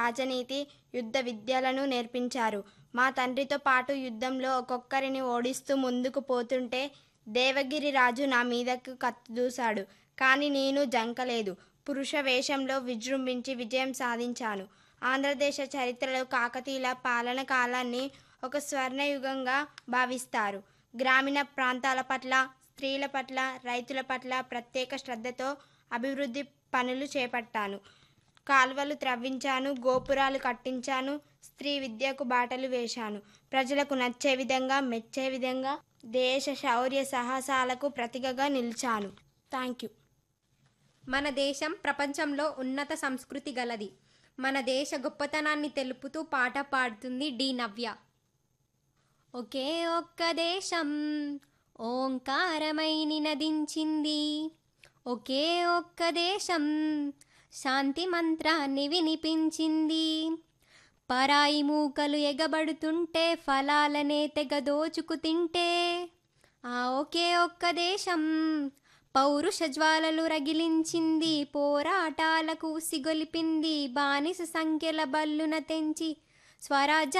రాజనీతి, యుద్ధ విద్యలను నేర్పించారు. మా తండ్రితో పాటు యుద్ధంలో ఒక్కొక్కరిని ఓడిస్తూ ముందుకు పోతుంటే దేవగిరి రాజు నా మీదకు కత్తి దూశాడు. కానీ నేను జంకలేదు. పురుష వేషంలో విజృంభించి విజయం సాధించాను. ఆంధ్రదేశ చరిత్రలో కాకతీయుల పాలన కాలాన్ని ఒక స్వర్ణయుగంగా భావిస్తారు. గ్రామీణ ప్రాంతాల పట్ల, స్త్రీల పట్ల, రైతుల పట్ల ప్రత్యేక శ్రద్ధతో అభివృద్ధి పనులు చేపట్టాను. కాల్వలు త్రవ్వించాను, గోపురాలు కట్టించాను, స్త్రీ విద్యకు బాటలు వేశాను. ప్రజలకు నచ్చే విధంగా, మెచ్చే విధంగా దేశ శౌర్య సాహసాలకు ప్రతీకగా నిలిచాను. Thank you. మన దేశం ప్రపంచంలో ఉన్నత సంస్కృతి గలది. మన దేశ గొప్పతనాన్ని తెలుపుతూ పాట పాడుతుంది డి నవ్య. ఒకే ఒక్క దేశం ఓంకారమై నినదించింది, ఒకే ఒక్క దేశం శాంతి మంత్రాన్ని వినిపించింది. పరాయి మూకలు ఎగబడుతుంటే ఫలాలనే తెగ దోచుకు తింటే, ఆ ఒకే ఒక్క దేశం పౌరుష జ్వాలలు రగిలించింది, పోరాటాలకు సిగొలిపింది, బానిస సంఖ్యల బల్లున తెంచి స్వరాజ్య